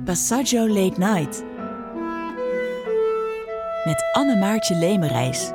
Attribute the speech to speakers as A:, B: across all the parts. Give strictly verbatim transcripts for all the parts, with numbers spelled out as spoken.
A: Passaggio Late Night met Anne-Maartje Lemerijs.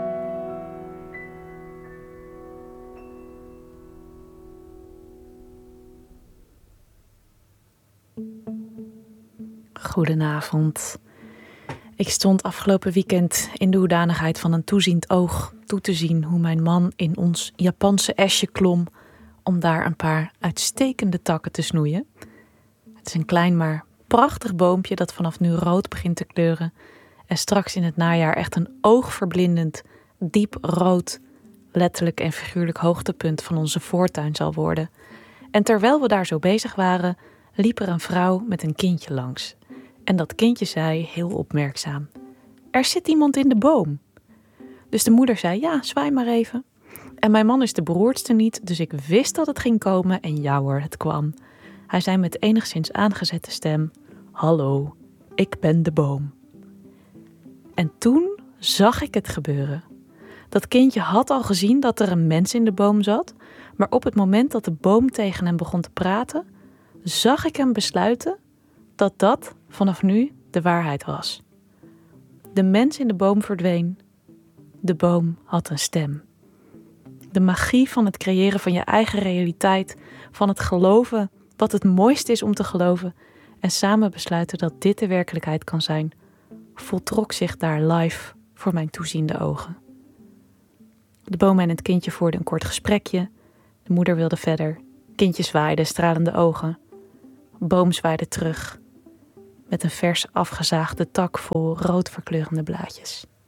B: Goedenavond. Ik stond afgelopen weekend in de hoedanigheid van een toeziend oog toe te zien hoe mijn man in ons Japanse esje klom om daar een paar uitstekende takken te snoeien. Het is een klein maar prachtig boompje dat vanaf nu rood begint te kleuren en straks in het najaar echt een oogverblindend, diep rood, letterlijk en figuurlijk hoogtepunt van onze voortuin zal worden. En terwijl we daar zo bezig waren, liep er een vrouw met een kindje langs. En dat kindje zei, heel opmerkzaam, er zit iemand in de boom. Dus de moeder zei, ja, zwaai maar even. En mijn man is de beroerdste niet, dus ik wist dat het ging komen en ja hoor, het kwam. Hij zei met enigszins aangezette stem, hallo, ik ben de boom. En toen zag ik het gebeuren. Dat kindje had al gezien dat er een mens in de boom zat, maar op het moment dat de boom tegen hem begon te praten, zag ik hem besluiten dat dat vanaf nu de waarheid was. De mens in de boom verdween. De boom had een stem. De magie van het creëren van je eigen realiteit, van het geloven wat het mooiste is om te geloven en samen besluiten dat dit de werkelijkheid kan zijn, voltrok zich daar live voor mijn toeziende ogen. De boom en het kindje voerden een kort gesprekje. De moeder wilde verder. Kindje zwaaide stralende ogen. Boom zwaaide terug met een vers afgezaagde tak vol rood verkleurende blaadjes.